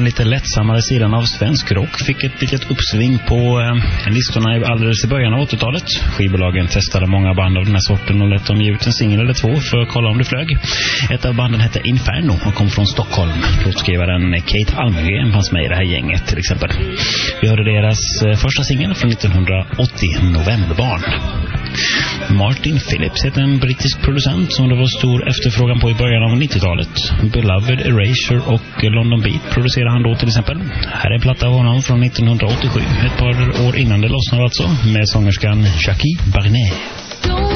den lite lättsammare sidan av svensk rock fick ett litet uppsving på listorna alldeles i början av 80-talet. Skivbolagen testade många band av den här sorten och lät dem ge ut en singel eller två för att kolla om det flög. Ett av banden hette Inferno och kom från Stockholm. Låtskrivaren Kate Almgren fanns med i det här gänget till exempel. Vi hörde deras första singel från 1980, Novemberbarn. Martin Phillips heter en brittisk producent som det var stor efterfrågan på i början av 90-talet. Beloved, Erasure och London Beat producerade han då till exempel. Här är en platta av honom från 1987, ett par år innan det lossnade alltså, med sångerskan Jackie Barnet.